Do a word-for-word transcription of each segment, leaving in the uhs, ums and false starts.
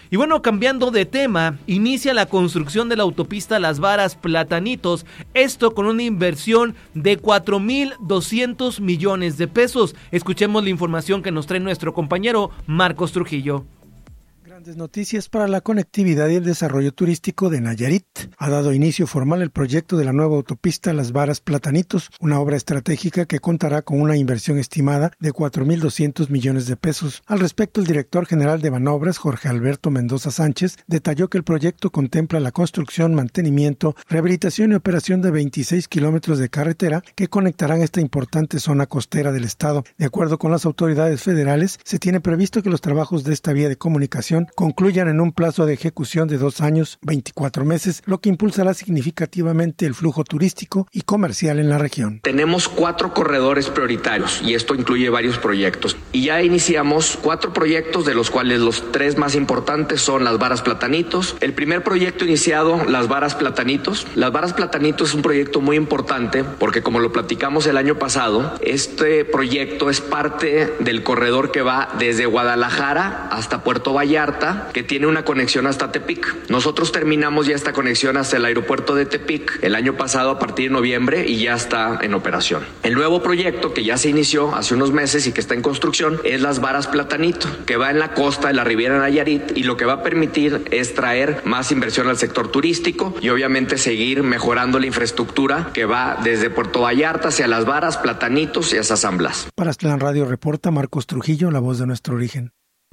Y bueno, cambiando de tema, inicia la construcción de la autopista Las Varas Platanitos, esto con una inversión de cuatro mil doscientos millones de pesos. Escuchemos la información que nos trae nuestro compañero Marcos Trujillo. Grandes noticias para la conectividad y el desarrollo turístico de Nayarit. Ha dado inicio formal el proyecto de la nueva autopista Las Varas Platanitos, una obra estratégica que contará con una inversión estimada de cuatro mil doscientos millones de pesos. Al respecto, el director general de Banobras, Jorge Alberto Mendoza Sánchez, detalló que el proyecto contempla la construcción, mantenimiento, rehabilitación y operación de veintiséis kilómetros de carretera que conectarán esta importante zona costera del estado. De acuerdo con las autoridades federales, se tiene previsto que los trabajos de esta vía de comunicación concluyan en un plazo de ejecución de dos años, veinticuatro meses, lo que impulsará significativamente el flujo turístico y comercial en la región. Tenemos cuatro corredores prioritarios y esto incluye varios proyectos. Y ya iniciamos cuatro proyectos, de los cuales los tres más importantes son Las Varas Platanitos. El primer proyecto iniciado, Las Varas Platanitos. Las Varas Platanitos es un proyecto muy importante porque, como lo platicamos el año pasado, este proyecto es parte del corredor que va desde Guadalajara hasta Puerto Vallarta, que tiene una conexión hasta Tepic. Nosotros terminamos ya esta conexión hasta el aeropuerto de Tepic el año pasado a partir de noviembre y ya está en operación. El nuevo proyecto que ya se inició hace unos meses y que está en construcción es Las Varas Platanito, que va en la costa de la Riviera Nayarit y lo que va a permitir es traer más inversión al sector turístico y obviamente seguir mejorando la infraestructura que va desde Puerto Vallarta hacia Las Varas, Platanitos y hacia San Blas. Para Aztlán Radio reporta Marcos Trujillo, la voz de nuestro origen.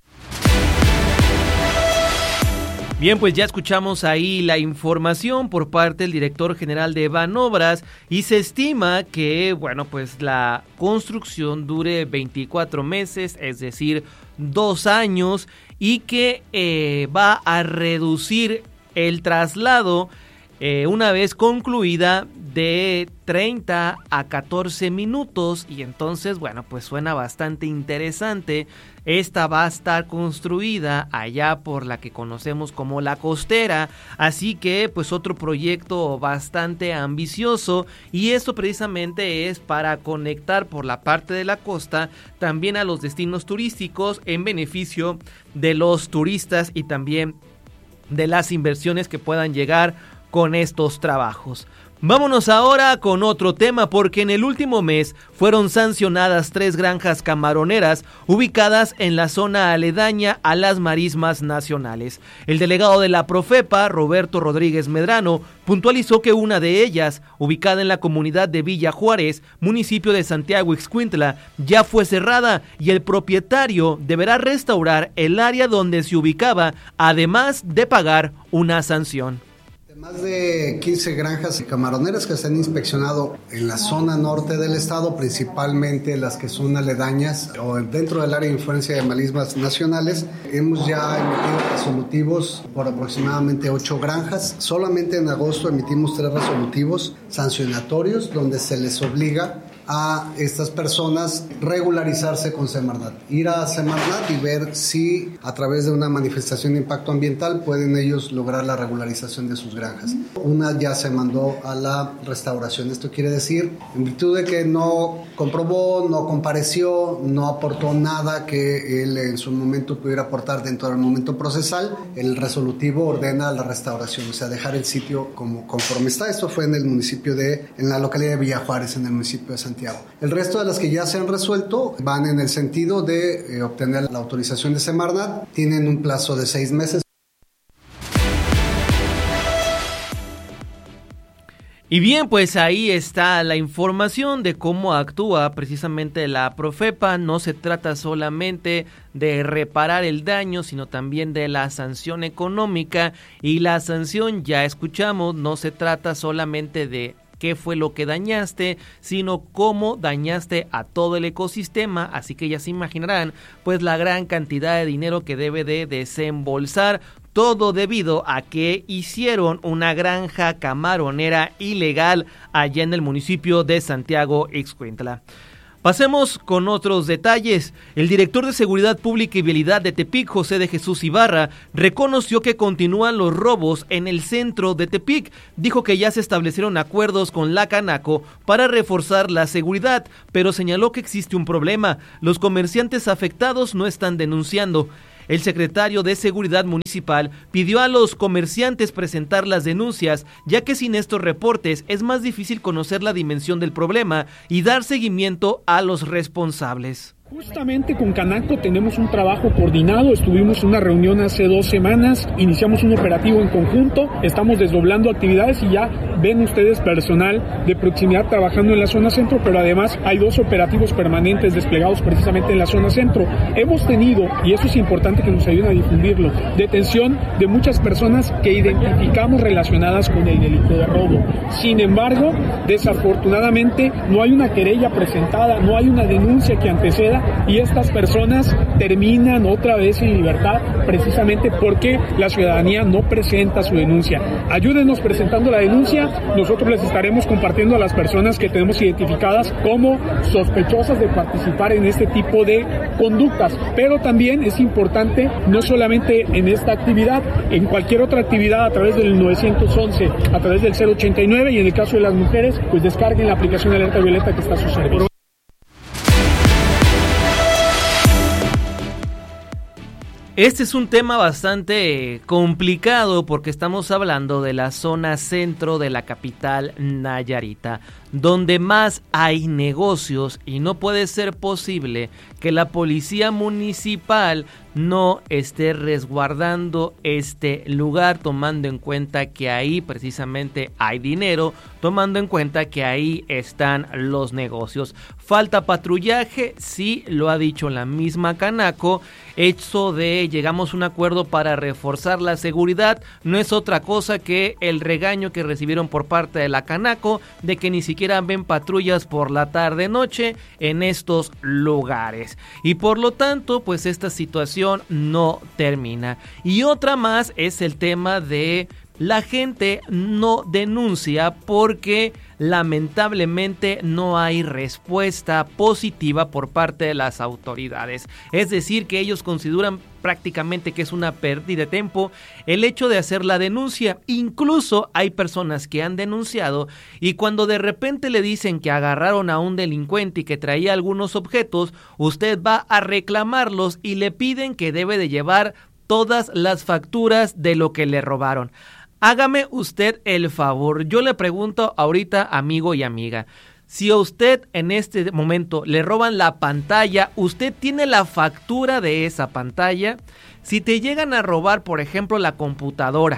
Bien, pues ya escuchamos ahí la información por parte del director general de Banobras y se estima que, bueno, pues la construcción dure veinticuatro meses, es decir, dos años, y que eh, va a reducir el traslado eh, una vez concluida de treinta a catorce minutos, y entonces, bueno, pues suena bastante interesante. Esta va a estar construida allá por la que conocemos como la costera, así que pues otro proyecto bastante ambicioso, y esto precisamente es para conectar por la parte de la costa también a los destinos turísticos en beneficio de los turistas y también de las inversiones que puedan llegar con estos trabajos. Vámonos ahora con otro tema, porque en el último mes fueron sancionadas tres granjas camaroneras ubicadas en la zona aledaña a las marismas nacionales. El delegado de la Profepa, Roberto Rodríguez Medrano, puntualizó que una de ellas, ubicada en la comunidad de Villa Juárez, municipio de Santiago Ixcuintla, ya fue cerrada y el propietario deberá restaurar el área donde se ubicaba, además de pagar una sanción. Más de quince granjas camaroneras que se han inspeccionado en la zona norte del estado, principalmente las que son aledañas o dentro del área de influencia de marismas nacionales. Hemos ya emitido resolutivos por aproximadamente ocho granjas. Solamente en agosto emitimos tres resolutivos sancionatorios donde se les obliga a estas personas regularizarse con Semarnat, ir a Semarnat y ver si a través de una manifestación de impacto ambiental pueden ellos lograr la regularización de sus granjas. Una ya se mandó a la restauración. Esto quiere decir, en virtud de que no comprobó, no compareció, no aportó nada que él en su momento pudiera aportar dentro del momento procesal, el resolutivo ordena la restauración, o sea, dejar el sitio como conforme está. Esto fue en el municipio de, en la localidad de Villa Juárez, en el municipio de Santiago. El resto de las que ya se han resuelto van en el sentido de eh, obtener la autorización de Semarnat. Tienen un plazo de seis meses. Y bien, pues ahí está la información de cómo actúa precisamente la Profepa. No se trata solamente de reparar el daño, sino también de la sanción económica. Y la sanción, ya escuchamos, no se trata solamente de qué fue lo que dañaste, sino cómo dañaste a todo el ecosistema, así que ya se imaginarán pues la gran cantidad de dinero que debe de desembolsar, todo debido a que hicieron una granja camaronera ilegal allá en el municipio de Santiago Ixcuintla. Pasemos con otros detalles. El director de Seguridad Pública y Vialidad de Tepic, José de Jesús Ibarra, reconoció que continúan los robos en el centro de Tepic. Dijo que ya se establecieron acuerdos con la Canaco para reforzar la seguridad, pero señaló que existe un problema. Los comerciantes afectados no están denunciando. El secretario de Seguridad Municipal pidió a los comerciantes presentar las denuncias, ya que sin estos reportes es más difícil conocer la dimensión del problema y dar seguimiento a los responsables. Justamente con Canaco tenemos un trabajo coordinado, estuvimos en una reunión hace dos semanas, iniciamos un operativo en conjunto, estamos desdoblando actividades y ya ven ustedes personal de proximidad trabajando en la zona centro, pero además hay dos operativos permanentes desplegados precisamente en la zona centro. Hemos tenido, y eso es importante que nos ayuden a difundirlo, detención de muchas personas que identificamos relacionadas con el delito de robo. Sin embargo, desafortunadamente no hay una querella presentada, no hay una denuncia que anteceda, y estas personas terminan otra vez en libertad precisamente porque la ciudadanía no presenta su denuncia. Ayúdenos presentando la denuncia, nosotros les estaremos compartiendo a las personas que tenemos identificadas como sospechosas de participar en este tipo de conductas, pero también es importante, no solamente en esta actividad, en cualquier otra actividad a través del nueve once, a través del cero ochenta y nueve, y en el caso de las mujeres, pues descarguen la aplicación de Alerta Violeta que está a su servicio. Este es un tema bastante complicado porque estamos hablando de la zona centro de la capital Nayarita, donde más hay negocios, y no puede ser posible que la policía municipal no esté resguardando este lugar, tomando en cuenta que ahí precisamente hay dinero, tomando en cuenta que ahí están los negocios. Falta patrullaje, sí, lo ha dicho la misma Canaco. Eso de llegamos a un acuerdo para reforzar la seguridad no es otra cosa que el regaño que recibieron por parte de la Canaco de que ni siquiera ven patrullas por la tarde noche en estos lugares, y por lo tanto pues esta situación no termina. Y otra más es el tema de la gente no denuncia porque lamentablemente no hay respuesta positiva por parte de las autoridades. Es decir, que ellos consideran prácticamente que es una pérdida de tiempo el hecho de hacer la denuncia. Incluso hay personas que han denunciado y cuando de repente le dicen que agarraron a un delincuente y que traía algunos objetos, usted va a reclamarlos y le piden que debe de llevar todas las facturas de lo que le robaron. Hágame usted el favor, yo le pregunto ahorita, amigo y amiga, si a usted en este momento le roban la pantalla, ¿usted tiene la factura de esa pantalla? Si te llegan a robar, por ejemplo, la computadora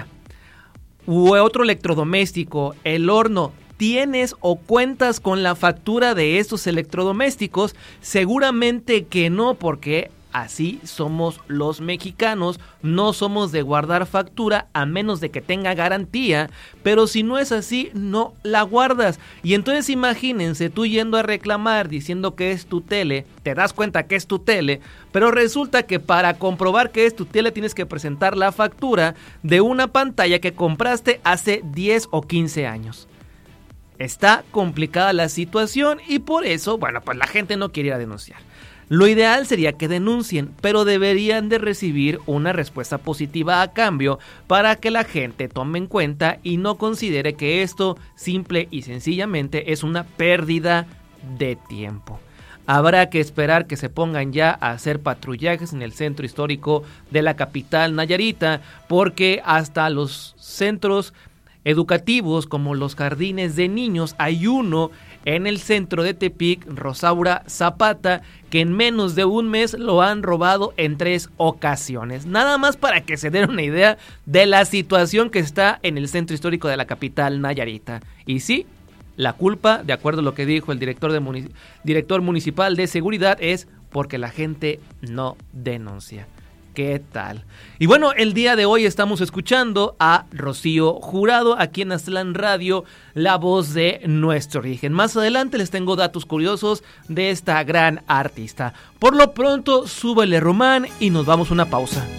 u otro electrodoméstico, el horno, ¿tienes o cuentas con la factura de estos electrodomésticos? Seguramente que no, porque así somos los mexicanos, no somos de guardar factura a menos de que tenga garantía, pero si no es así, no la guardas. Y entonces imagínense tú yendo a reclamar diciendo que es tu tele, te das cuenta que es tu tele, pero resulta que para comprobar que es tu tele tienes que presentar la factura de una pantalla que compraste hace diez o quince años. Está complicada la situación y por eso, bueno, pues la gente no quiere ir a denunciar. Lo ideal sería que denuncien, pero deberían de recibir una respuesta positiva a cambio para que la gente tome en cuenta y no considere que esto simple y sencillamente es una pérdida de tiempo. Habrá que esperar que se pongan ya a hacer patrullajes en el centro histórico de la capital Nayarita, porque hasta los centros educativos como los jardines de niños, hay uno en el centro de Tepic, Rosaura Zapata, que en menos de un mes lo han robado en tres ocasiones. Nada más para que se den una idea de la situación que está en el centro histórico de la capital Nayarita. Y sí, la culpa, de acuerdo a lo que dijo el director, de munic- director municipal de seguridad, es porque la gente no denuncia. ¿Qué tal? Y bueno, el día de hoy estamos escuchando a Rocío Jurado aquí en Aztlán Radio, la voz de nuestro origen. Más adelante les tengo datos curiosos de esta gran artista. Por lo pronto, súbele Román y nos vamos a una pausa.